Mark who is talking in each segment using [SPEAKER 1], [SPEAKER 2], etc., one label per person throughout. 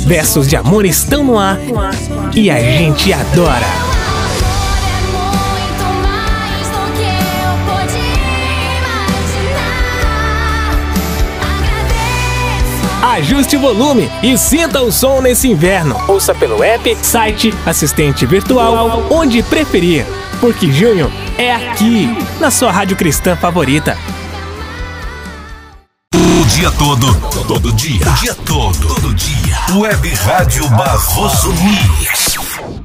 [SPEAKER 1] Versos de amor estão no ar e a gente adora. Ajuste o volume e sinta o som nesse inverno. Ouça pelo app, site, assistente virtual, onde preferir. Porque junho é aqui, na sua rádio cristã favorita.
[SPEAKER 2] O dia todo dia. O dia todo dia. Web Rádio Barroso Mix.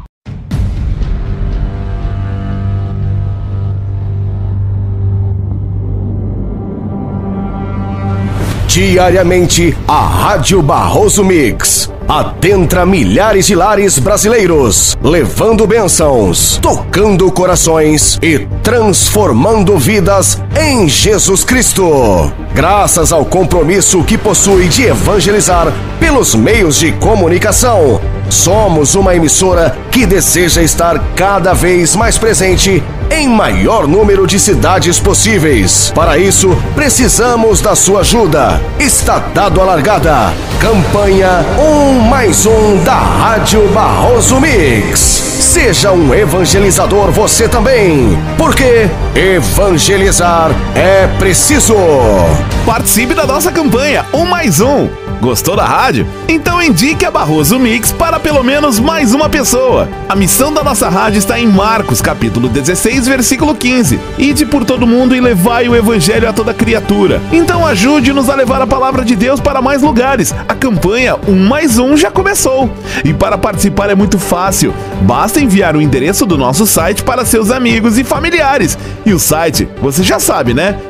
[SPEAKER 3] Diariamente, a Rádio Barroso Mix adentra milhares de lares brasileiros, levando bênçãos, tocando corações e transformando vidas em Jesus Cristo. Graças ao compromisso que possui de evangelizar pelos meios de comunicação, somos uma emissora que deseja estar cada vez mais presente em maior número de cidades possíveis. Para isso, precisamos da sua ajuda. Está dado a largada. Campanha 1+1 da Rádio Barroso Mix. Seja um evangelizador você também, porque evangelizar é preciso.
[SPEAKER 4] Participe da nossa campanha 1+1. Gostou da rádio? Então indique a Barroso Mix para pelo menos mais uma pessoa. A missão da nossa rádio está em Marcos, capítulo 16, versículo 15. Ide por todo mundo e levai o evangelho a toda criatura. Então ajude-nos a levar a palavra de Deus para mais lugares. A campanha 1+1 já começou. E para participar é muito fácil. Basta enviar o endereço do nosso site para seus amigos e familiares. E o site, você já sabe, né?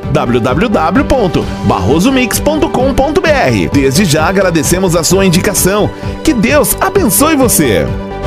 [SPEAKER 4] www.barrosomix.com.br. Desde já agradecemos a sua indicação. Que Deus abençoe você.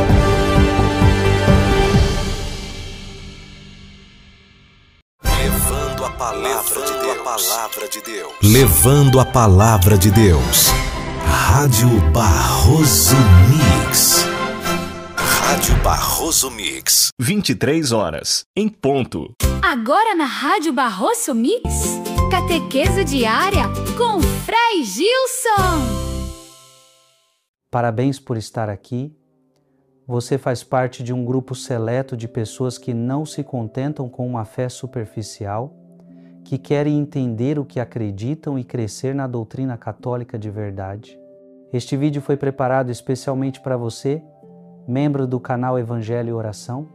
[SPEAKER 2] Levando a palavra de Deus. Levando a palavra de Deus. Rádio Barroso Mix. Rádio Barroso Mix.
[SPEAKER 4] 23 horas, em ponto.
[SPEAKER 5] Agora na Rádio Barroso Mix, catequese diária com Frei Gilson.
[SPEAKER 6] Parabéns por estar aqui. Você faz parte de um grupo seleto de pessoas que não se contentam com uma fé superficial, que querem entender o que acreditam e crescer na doutrina católica de verdade. Este vídeo foi preparado especialmente para você, membro do canal Evangelho e Oração.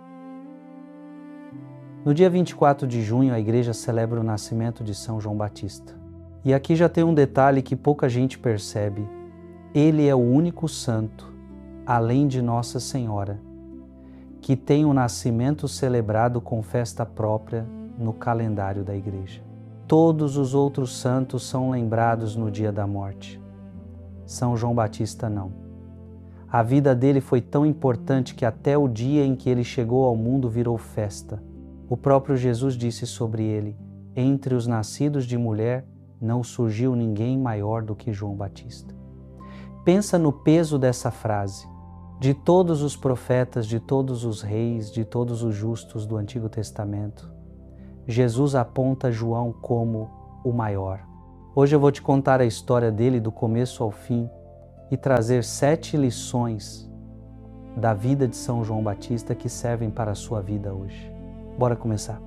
[SPEAKER 6] No dia 24 de junho, a igreja celebra o nascimento de São João Batista. E aqui já tem um detalhe que pouca gente percebe. Ele é o único santo, além de Nossa Senhora, que tem o nascimento celebrado com festa própria no calendário da igreja. Todos os outros santos são lembrados no dia da morte. São João Batista não. A vida dele foi tão importante que até o dia em que ele chegou ao mundo virou festa. O próprio Jesus disse sobre ele: entre os nascidos de mulher não surgiu ninguém maior do que João Batista. Pensa no peso dessa frase. De todos os profetas, de todos os reis, de todos os justos do Antigo Testamento, Jesus aponta João como o maior. Hoje eu vou te contar a história dele do começo ao fim e trazer 7 lições da vida de São João Batista que servem para a sua vida hoje. Bora começar.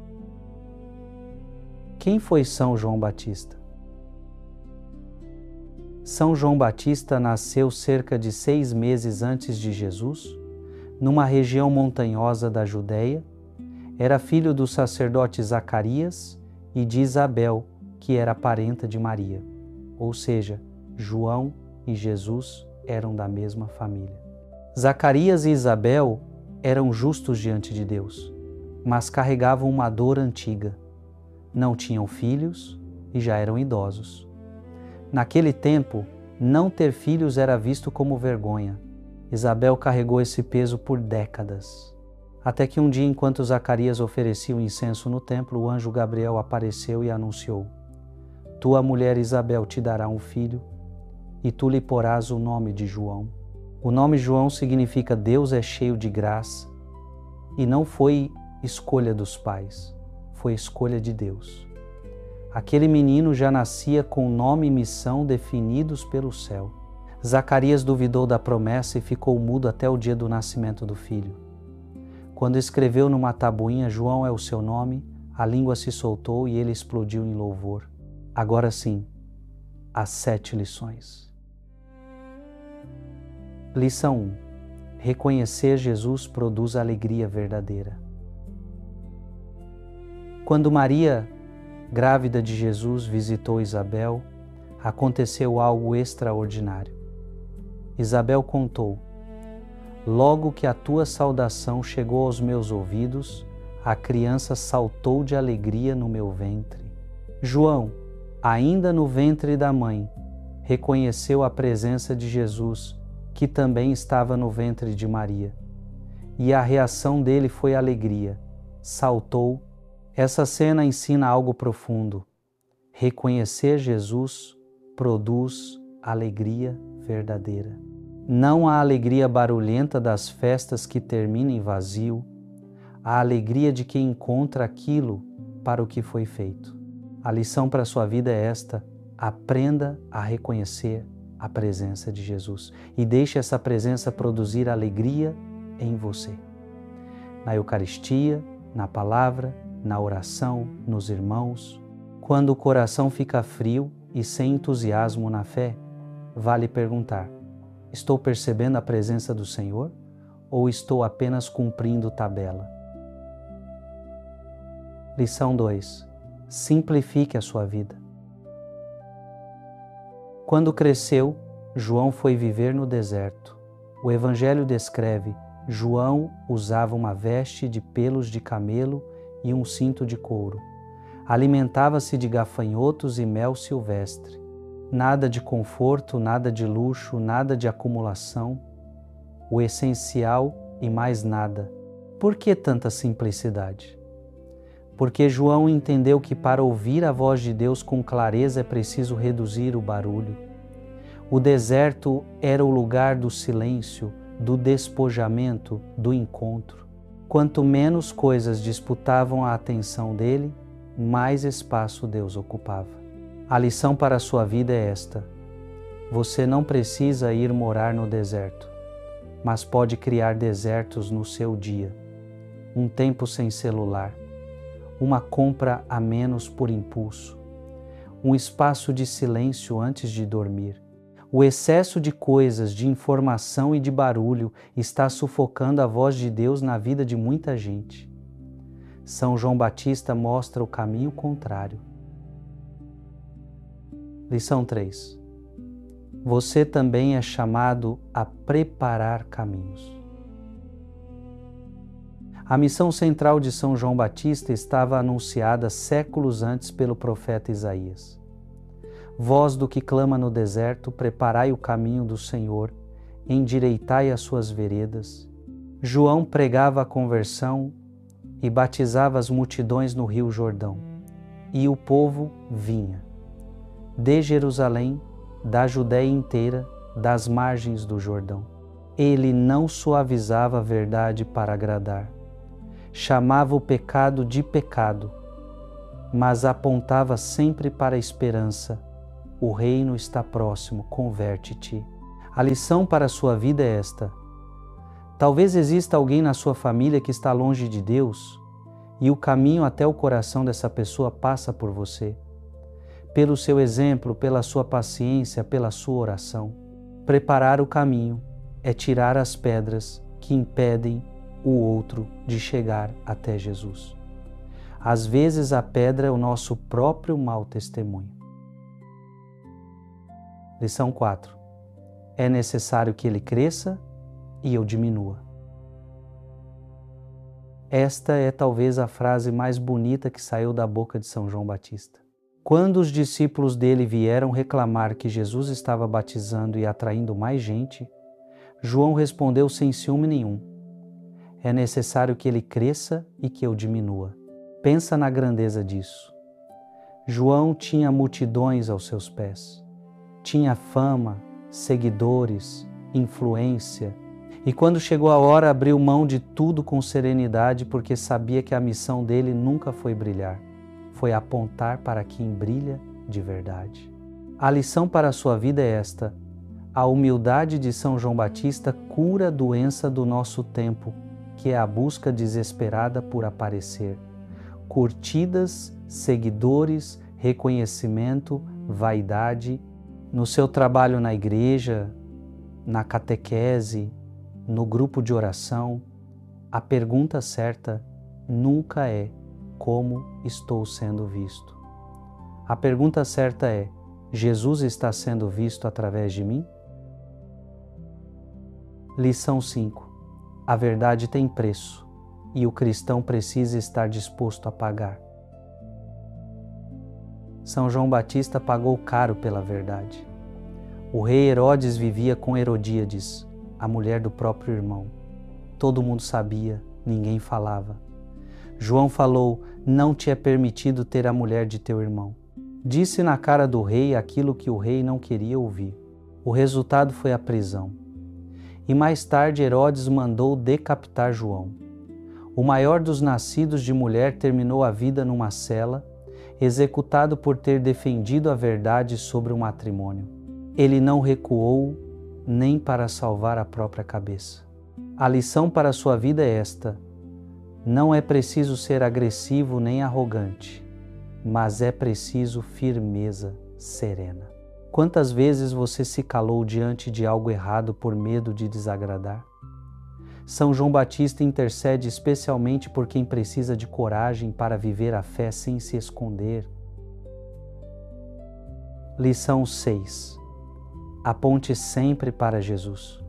[SPEAKER 6] Quem foi São João Batista? São João Batista nasceu cerca de 6 meses antes de Jesus, numa região montanhosa da Judéia. Era filho do sacerdote Zacarias e de Isabel, que era parenta de Maria. Ou seja, João e Jesus eram da mesma família. Zacarias e Isabel eram justos diante de Deus, mas carregavam uma dor antiga. Não tinham filhos e já eram idosos. Naquele tempo, não ter filhos era visto como vergonha. Isabel carregou esse peso por décadas. Até que um dia, enquanto Zacarias oferecia o incenso no templo, o anjo Gabriel apareceu e anunciou: tua mulher Isabel te dará um filho, e tu lhe porás o nome de João. O nome João significa Deus é cheio de graça, e não foi escolha dos pais, foi escolha de Deus. Aquele menino já nascia com nome e missão definidos pelo céu. Zacarias duvidou da promessa e ficou mudo até o dia do nascimento do filho. Quando escreveu numa tabuinha João é o seu nome, a língua se soltou e ele explodiu em louvor. Agora sim, as 7 lições. Lição 1. Reconhecer Jesus produz alegria verdadeira. Quando Maria, grávida de Jesus, visitou Isabel, aconteceu algo extraordinário. Isabel contou: logo que a tua saudação chegou aos meus ouvidos, a criança saltou de alegria no meu ventre. João, ainda no ventre da mãe, reconheceu a presença de Jesus, que também estava no ventre de Maria. E a reação dele foi alegria. Saltou. Essa cena ensina algo profundo. Reconhecer Jesus produz alegria verdadeira. Não a alegria barulhenta das festas que termina em vazio, a alegria de quem encontra aquilo para o que foi feito. A lição para a sua vida é esta: aprenda a reconhecer a presença de Jesus e deixe essa presença produzir alegria em você. Na Eucaristia, na palavra, na oração, nos irmãos. Quando o coração fica frio e sem entusiasmo na fé, vale perguntar: estou percebendo a presença do Senhor ou estou apenas cumprindo tabela? Lição 2. Simplifique a sua vida. Quando cresceu, João foi viver no deserto. O Evangelho descreve: João usava uma veste de pelos de camelo e um cinto de couro. Alimentava-se de gafanhotos e mel silvestre. Nada de conforto, nada de luxo, nada de acumulação. O essencial e mais nada. Por que tanta simplicidade? Porque João entendeu que para ouvir a voz de Deus com clareza é preciso reduzir o barulho. O deserto era o lugar do silêncio, do despojamento, do encontro. Quanto menos coisas disputavam a atenção dele, mais espaço Deus ocupava. A lição para a sua vida é esta: você não precisa ir morar no deserto, mas pode criar desertos no seu dia. Um tempo sem celular, uma compra a menos por impulso, um espaço de silêncio antes de dormir. O excesso de coisas, de informação e de barulho está sufocando a voz de Deus na vida de muita gente. São João Batista mostra o caminho contrário. Lição 3. Você também é chamado a preparar caminhos. A missão central de São João Batista estava anunciada séculos antes pelo profeta Isaías. Voz do que clama no deserto, preparai o caminho do Senhor, endireitai as suas veredas. João pregava a conversão e batizava as multidões no Rio Jordão. E o povo vinha, de Jerusalém, da Judéia inteira, das margens do Jordão. Ele não suavizava a verdade para agradar. Chamava o pecado de pecado, mas apontava sempre para a esperança. O reino está próximo, converte-te. A lição para a sua vida é esta: talvez exista alguém na sua família que está longe de Deus e o caminho até o coração dessa pessoa passa por você. Pelo seu exemplo, pela sua paciência, pela sua oração. Preparar o caminho é tirar as pedras que impedem o outro de chegar até Jesus. Às vezes a pedra é o nosso próprio mau testemunho. Lição 4. É necessário que ele cresça e eu diminua. Esta é talvez a frase mais bonita que saiu da boca de São João Batista. Quando os discípulos dele vieram reclamar que Jesus estava batizando e atraindo mais gente, João respondeu sem ciúme nenhum: é necessário que ele cresça e que eu diminua. Pensa na grandeza disso. João tinha multidões aos seus pés. Tinha fama, seguidores, influência. E quando chegou a hora, abriu mão de tudo com serenidade, porque sabia que a missão dele nunca foi brilhar. Foi apontar para quem brilha de verdade. A lição para a sua vida é esta: A humildade de São João Batista cura a doença do nosso tempo, que é a busca desesperada por aparecer. Curtidas, seguidores, reconhecimento, vaidade. No seu trabalho na igreja, na catequese, no grupo de oração, a pergunta certa nunca é como estou sendo visto. A pergunta certa é: Jesus está sendo visto através de mim? Lição 5. A verdade tem preço e o cristão precisa estar disposto a pagar. São João Batista pagou caro pela verdade. O rei Herodes vivia com Herodíades, a mulher do próprio irmão. Todo mundo sabia, ninguém falava. João falou: não te é permitido ter a mulher de teu irmão. Disse na cara do rei aquilo que o rei não queria ouvir. O resultado foi a prisão. E mais tarde Herodes mandou decapitar João. O maior dos nascidos de mulher terminou a vida numa cela, executado por ter defendido a verdade sobre o matrimônio. Ele não recuou nem para salvar a própria cabeça. A lição para a sua vida é esta: não é preciso ser agressivo nem arrogante, mas é preciso firmeza serena. Quantas vezes você se calou diante de algo errado por medo de desagradar? São João Batista intercede especialmente por quem precisa de coragem para viver a fé sem se esconder. Lição 6. Aponte sempre para Jesus.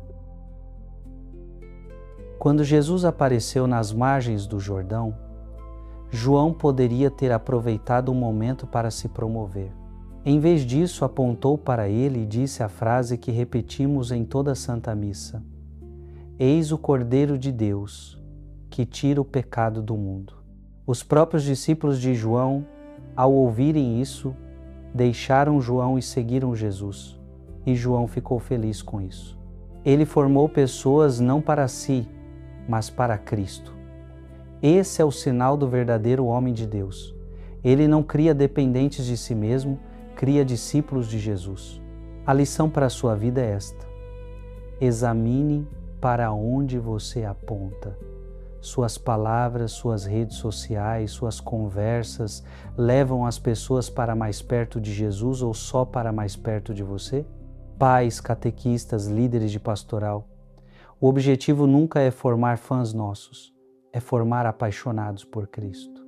[SPEAKER 6] Quando Jesus apareceu nas margens do Jordão, João poderia ter aproveitado o momento para se promover. Em vez disso, apontou para ele e disse a frase que repetimos em toda a Santa Missa: Eis o Cordeiro de Deus, que tira o pecado do mundo. Os próprios discípulos de João, ao ouvirem isso, deixaram João e seguiram Jesus. E João ficou feliz com isso. Ele formou pessoas não para si, mas para Cristo. Esse é o sinal do verdadeiro homem de Deus. Ele não cria dependentes de si mesmo, cria discípulos de Jesus. A lição para a sua vida é esta: examine para onde você aponta. Suas palavras, suas redes sociais, suas conversas levam as pessoas para mais perto de Jesus ou só para mais perto de você? Pais, catequistas, líderes de pastoral, o objetivo nunca é formar fãs nossos, é formar apaixonados por Cristo.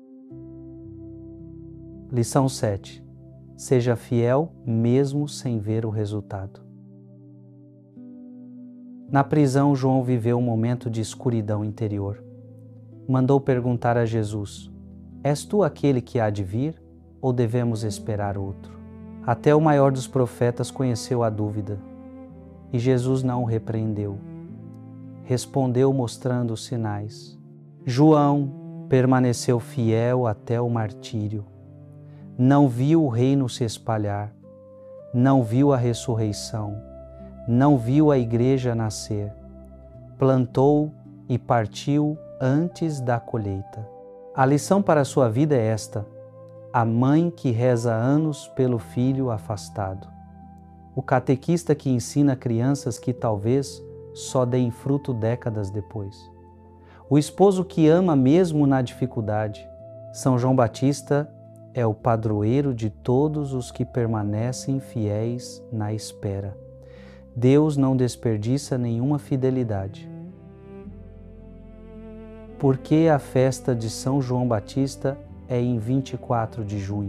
[SPEAKER 6] Lição 7. Seja fiel mesmo sem ver o resultado. Na prisão, João viveu um momento de escuridão interior. Mandou perguntar a Jesus: És tu aquele que há de vir ou devemos esperar outro? Até o maior dos profetas conheceu a dúvida. E Jesus não o repreendeu. Respondeu mostrando os sinais. João permaneceu fiel até o martírio. Não viu o reino se espalhar, não viu a ressurreição, não viu a igreja nascer. Plantou e partiu antes da colheita. A lição para a sua vida é esta: a mãe que reza anos pelo filho afastado. O catequista que ensina crianças que talvez só deem fruto décadas depois. O esposo que ama mesmo na dificuldade. São João Batista é o padroeiro de todos os que permanecem fiéis na espera. Deus não desperdiça nenhuma fidelidade. Por que a festa de São João Batista é em 24 de junho?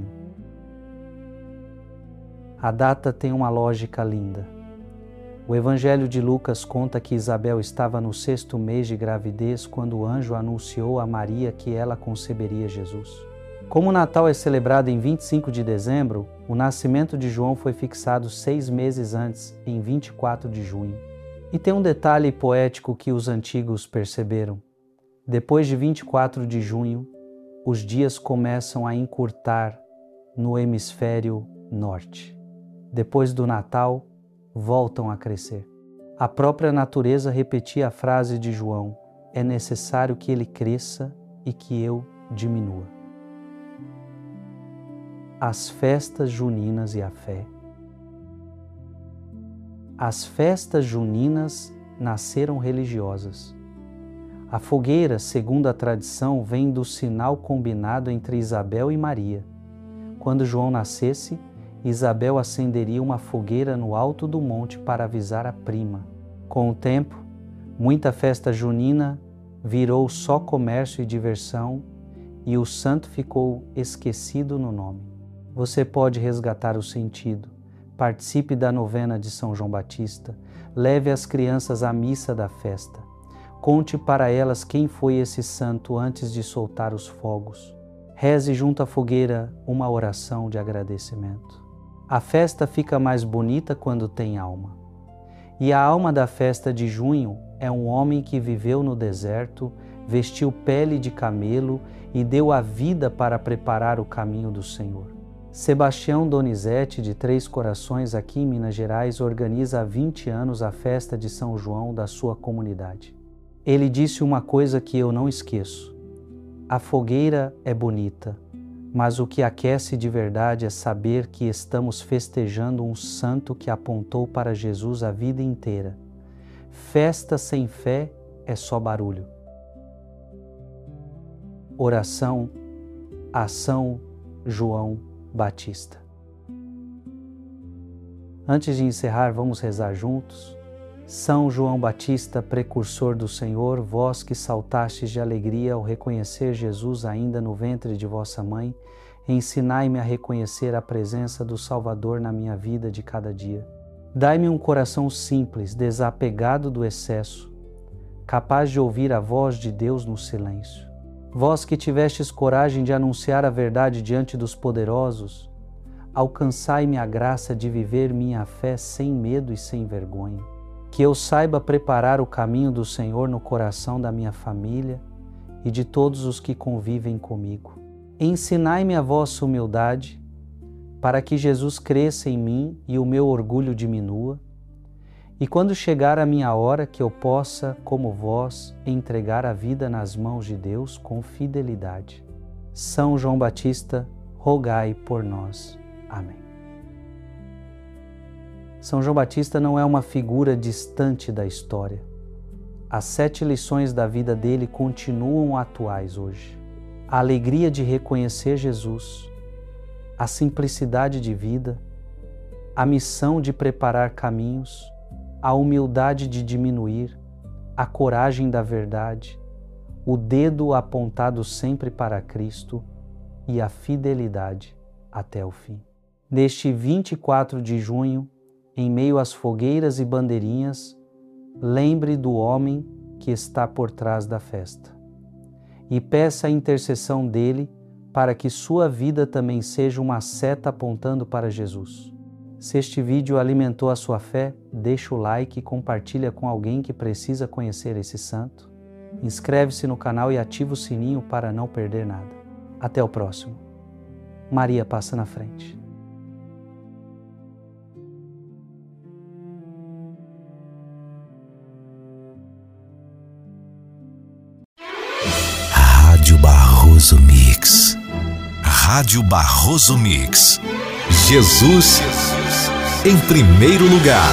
[SPEAKER 6] A data tem uma lógica linda. O Evangelho de Lucas conta que Isabel estava no 6º mês de gravidez quando o anjo anunciou a Maria que ela conceberia Jesus. Como o Natal é celebrado em 25 de dezembro, o nascimento de João foi fixado 6 meses antes, em 24 de junho. E tem um detalhe poético que os antigos perceberam. Depois de 24 de junho, os dias começam a encurtar no hemisfério norte. Depois do Natal, voltam a crescer. A própria natureza repetia a frase de João: é necessário que ele cresça e que eu diminua. As festas juninas e a fé. as festas juninas nasceram religiosas. A fogueira, segundo a tradição, vem do sinal combinado entre Isabel e Maria. Quando João nascesse, Isabel acenderia uma fogueira no alto do monte para avisar a prima. Com o tempo, muita festa junina virou só comércio e diversão e o santo ficou esquecido no nome. Você pode resgatar o sentido. Participe da novena de São João Batista. Leve as crianças à missa da festa. Conte para elas quem foi esse santo antes de soltar os fogos. Reze junto à fogueira uma oração de agradecimento. A festa fica mais bonita quando tem alma. E a alma da festa de junho é um homem que viveu no deserto, vestiu pele de camelo e deu a vida para preparar o caminho do Senhor. Sebastião Donizete, de Três Corações, aqui em Minas Gerais, organiza há 20 anos a festa de São João da sua comunidade. Ele disse uma coisa que eu não esqueço. A fogueira é bonita, mas o que aquece de verdade é saber que estamos festejando um santo que apontou para Jesus a vida inteira. Festa sem fé é só barulho. Oração a São João Batista. Antes de encerrar, vamos rezar juntos. São João Batista, precursor do Senhor, vós que saltastes de alegria ao reconhecer Jesus ainda no ventre de vossa mãe, ensinai-me a reconhecer a presença do Salvador na minha vida de cada dia. Dai-me um coração simples, desapegado do excesso, capaz de ouvir a voz de Deus no silêncio. Vós que tivestes coragem de anunciar a verdade diante dos poderosos, alcançai-me a graça de viver minha fé sem medo e sem vergonha. Que eu saiba preparar o caminho do Senhor no coração da minha família e de todos os que convivem comigo. Ensinai-me a vossa humildade, para que Jesus cresça em mim e o meu orgulho diminua, e quando chegar a minha hora que eu possa, como vós, entregar a vida nas mãos de Deus com fidelidade. São João Batista, rogai por nós. Amém. São João Batista não é uma figura distante da história. As 7 lições da vida dele continuam atuais hoje. A alegria de reconhecer Jesus, a simplicidade de vida, a missão de preparar caminhos, a humildade de diminuir, a coragem da verdade, o dedo apontado sempre para Cristo e a fidelidade até o fim. Neste 24 de junho, em meio às fogueiras e bandeirinhas, lembre do homem que está por trás da festa e peça a intercessão dele para que sua vida também seja uma seta apontando para Jesus. Se este vídeo alimentou a sua fé, deixa o like e compartilha com alguém que precisa conhecer esse santo. Inscreve-se no canal e ativa o sininho para não perder nada. Até o próximo. Maria passa na frente.
[SPEAKER 2] Rádio Barroso Mix. Rádio Barroso Mix. Jesus em primeiro lugar.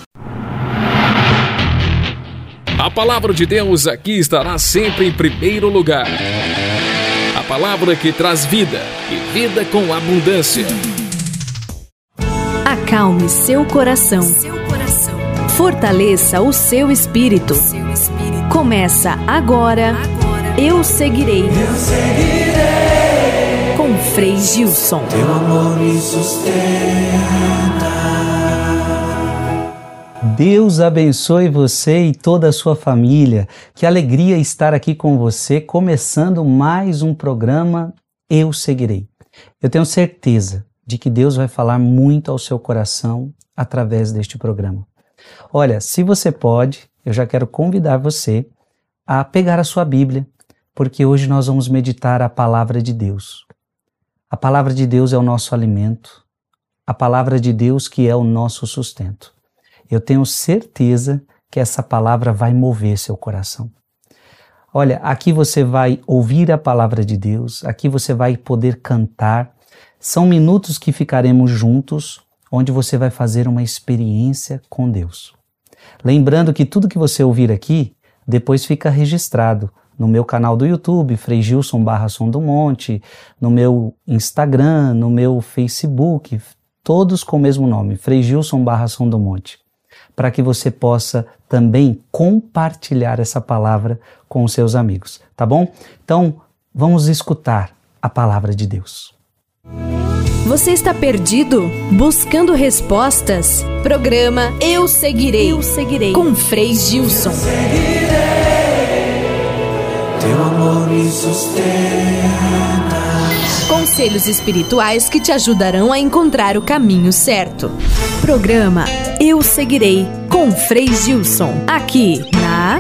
[SPEAKER 1] A palavra de Deus aqui estará sempre em primeiro lugar. A palavra que traz vida e vida com abundância.
[SPEAKER 7] Acalme seu coração. Fortaleça o seu espírito. Começa agora. Eu seguirei. Com Frei Gilson.
[SPEAKER 8] Teu amor me sustenta.
[SPEAKER 6] Deus abençoe você e toda a sua família. Que alegria estar aqui com você, começando mais um programa Eu Seguirei. Eu tenho certeza de que Deus vai falar muito ao seu coração através deste programa. Olha, se você pode, eu já quero convidar você a pegar a sua Bíblia, porque hoje nós vamos meditar a Palavra de Deus. A Palavra de Deus é o nosso alimento, a Palavra de Deus que é o nosso sustento. Eu tenho certeza que essa palavra vai mover seu coração. Olha, aqui você vai ouvir a Palavra de Deus, aqui você vai poder cantar. São minutos que ficaremos juntos, onde você vai fazer uma experiência com Deus. Lembrando que tudo que você ouvir aqui, depois fica registrado no meu canal do YouTube, Frei Gilson /Som do Monte, no meu Instagram, no meu Facebook, todos com o mesmo nome, Frei Gilson /Som do Monte, para que você possa também compartilhar essa palavra com os seus amigos, tá bom? Então, vamos escutar a palavra de Deus.
[SPEAKER 7] Você está perdido? Buscando respostas? Programa Eu Seguirei. Eu Seguirei. Com Frei Gilson.
[SPEAKER 8] Teu amor me sustenta.
[SPEAKER 7] Conselhos espirituais que te ajudarão a encontrar o caminho certo. Programa Eu Seguirei. Com Frei Gilson. Aqui na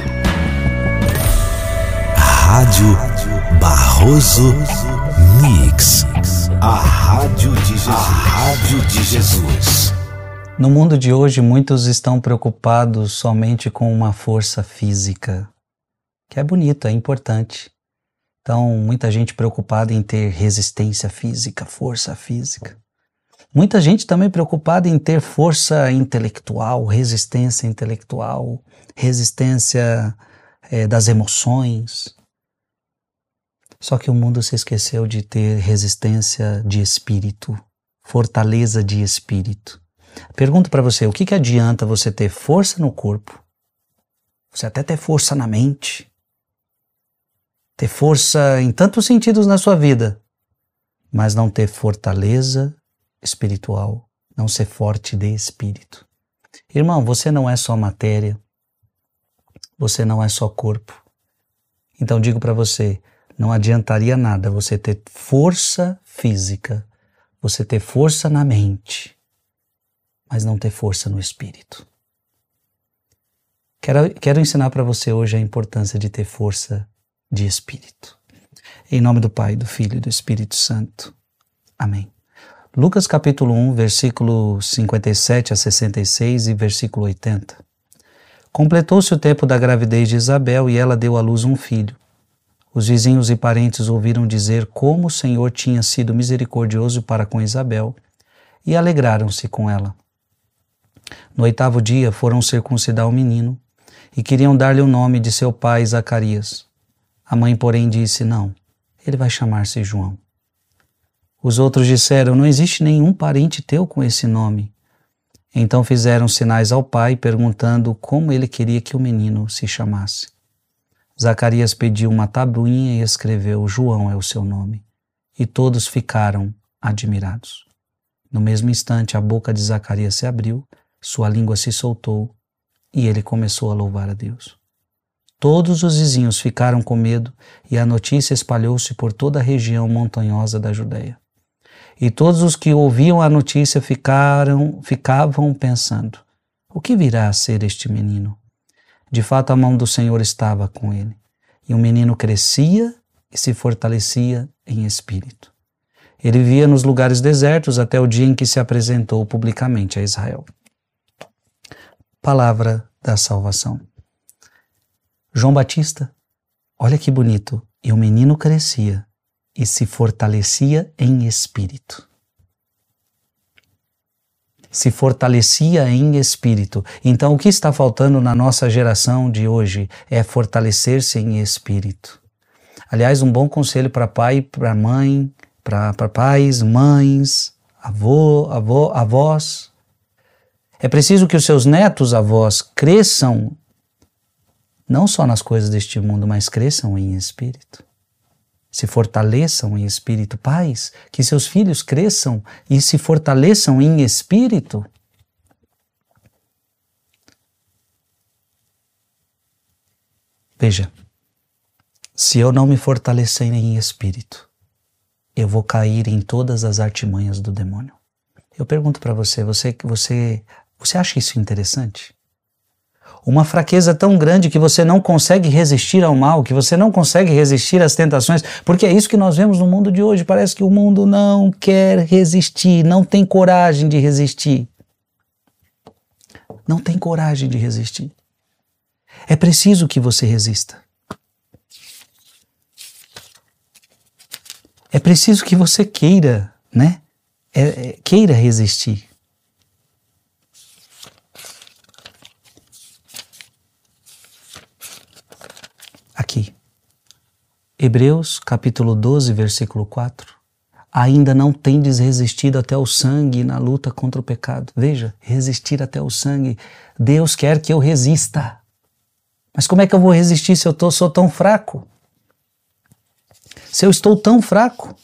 [SPEAKER 2] Rádio Barroso Mix. A Rádio de Jesus. A Rádio de Jesus.
[SPEAKER 6] No mundo de hoje, muitos estão preocupados somente com uma força física, que é bonito, é importante. Então, muita gente preocupada em ter resistência física, força física. Muita gente também preocupada em ter força intelectual, resistência intelectual, resistência das emoções. Só que o mundo se esqueceu de ter resistência de espírito, fortaleza de espírito. Pergunto para você, o que adianta você ter força no corpo, você até ter força na mente, ter força em tantos sentidos na sua vida, mas não ter fortaleza espiritual, não ser forte de espírito? Irmão, você não é só matéria, você não é só corpo. Então digo para você, não adiantaria nada você ter força física, você ter força na mente, mas não ter força no espírito. Quero ensinar para você hoje a importância de ter força de espírito. Em nome do Pai, do Filho e do Espírito Santo. Amém. Lucas capítulo 1, versículo 57 a 66 e versículo 80. Completou-se o tempo da gravidez de Isabel e ela deu à luz um filho. Os vizinhos e parentes ouviram dizer como o Senhor tinha sido misericordioso para com Isabel e alegraram-se com ela. No 8º dia foram circuncidar o menino e queriam dar-lhe o nome de seu pai Zacarias. A mãe, porém, disse, não, ele vai chamar-se João. Os outros disseram, não existe nenhum parente teu com esse nome. Então fizeram sinais ao pai, perguntando como ele queria que o menino se chamasse. Zacarias pediu uma tabuinha e escreveu, João é o seu nome. E todos ficaram admirados. No mesmo instante, a boca de Zacarias se abriu, sua língua se soltou e ele começou a louvar a Deus. Todos os vizinhos ficaram com medo e a notícia espalhou-se por toda a região montanhosa da Judeia. E todos os que ouviam a notícia ficavam pensando, o que virá a ser este menino? De fato, a mão do Senhor estava com ele, e o menino crescia e se fortalecia em espírito. Ele vivia nos lugares desertos até o dia em que se apresentou publicamente a Israel. Palavra da salvação. João Batista, olha que bonito, e o menino crescia e se fortalecia em espírito. Se fortalecia em espírito. Então, o que está faltando na nossa geração de hoje é fortalecer-se em espírito. Aliás, um bom conselho para pai, para mãe, para pais, mães, avós. É preciso que os seus netos, avós, cresçam, não só nas coisas deste mundo, mas cresçam em espírito. Se fortaleçam em espírito. Pais, que seus filhos cresçam e se fortaleçam em espírito. Veja, se eu não me fortalecer em espírito, eu vou cair em todas as artimanhas do demônio. Eu pergunto para você acha isso interessante? Uma fraqueza tão grande que você não consegue resistir ao mal, que você não consegue resistir às tentações, porque é isso que nós vemos no mundo de hoje. Parece que o mundo não quer resistir, não tem coragem de resistir. Não tem coragem de resistir. É preciso que você resista. É preciso que você queira, queira resistir. aqui. Hebreus capítulo 12, versículo 4. Ainda não tendes resistido até o sangue na luta contra o pecado. Veja, resistir até o sangue. Deus quer que eu resista. Mas como é que eu vou resistir se eu sou tão fraco? Se eu estou tão fraco?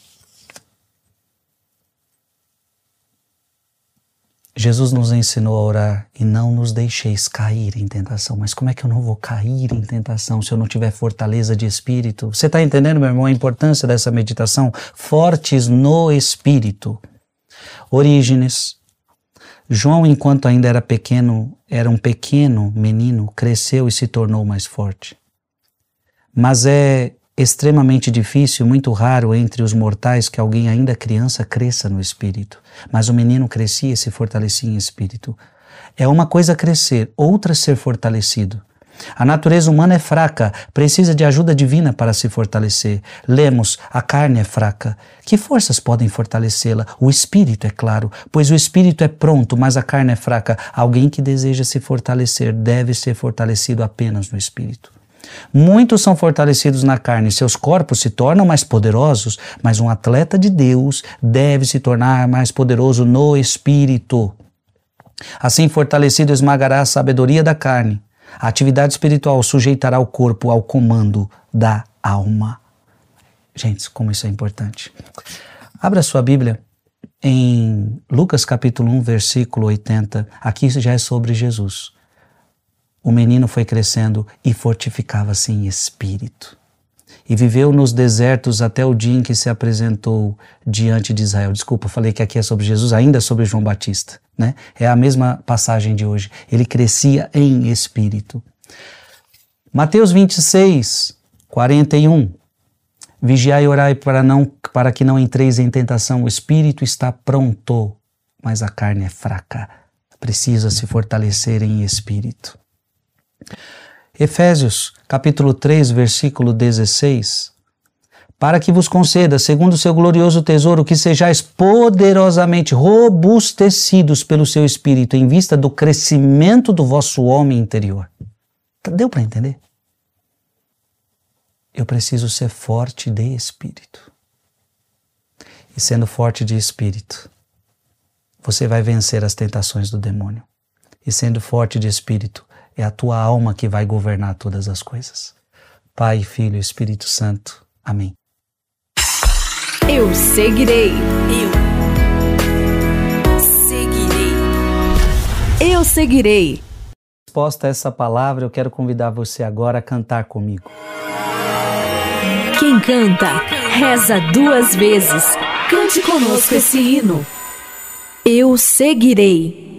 [SPEAKER 6] Jesus nos ensinou a orar e não nos deixeis cair em tentação. Mas como é que eu não vou cair em tentação se eu não tiver fortaleza de espírito? Você está entendendo, meu irmão, a importância dessa meditação? Fortes no espírito. Orígenes. João, enquanto ainda era um pequeno menino, cresceu e se tornou mais forte. Mas é extremamente difícil, muito raro entre os mortais que alguém ainda criança cresça no espírito. Mas o menino crescia e se fortalecia em espírito. É uma coisa crescer, outra ser fortalecido. A natureza humana é fraca, precisa de ajuda divina para se fortalecer. Lemos, a carne é fraca. Que forças podem fortalecê-la? O espírito, é claro, pois o espírito é pronto, mas a carne é fraca. Alguém que deseja se fortalecer deve ser fortalecido apenas no espírito. Muitos são fortalecidos na carne, seus corpos se tornam mais poderosos, mas um atleta de Deus deve se tornar mais poderoso no espírito. Assim, fortalecido esmagará a sabedoria da carne. A atividade espiritual sujeitará o corpo ao comando da alma. Gente, como isso é importante. Abra sua Bíblia em Lucas capítulo 1, versículo 80. Aqui já é sobre Jesus. O menino foi crescendo e fortificava-se em espírito. E viveu nos desertos até o dia em que se apresentou diante de Israel. Desculpa, falei que aqui é sobre Jesus, ainda é sobre João Batista, né? É a mesma passagem de hoje. Ele crescia em espírito. Mateus 26, 41. Vigiai e orai para que não entreis em tentação. O espírito está pronto, mas a carne é fraca. Precisa se fortalecer em espírito. Efésios, capítulo 3, versículo 16. Para que vos conceda, segundo o seu glorioso tesouro, que sejais poderosamente robustecidos pelo seu espírito, em vista do crescimento do vosso homem interior. Deu para entender? Eu preciso ser forte de espírito. E sendo forte de espírito, você vai vencer as tentações do demônio. E sendo forte de espírito, é a tua alma que vai governar todas as coisas. Pai, Filho e Espírito Santo. Amém.
[SPEAKER 7] Eu seguirei. Eu seguirei.
[SPEAKER 6] Resposta a essa palavra, eu quero convidar você agora a cantar comigo.
[SPEAKER 7] Quem canta, reza 2 vezes. Cante conosco esse hino. Eu seguirei.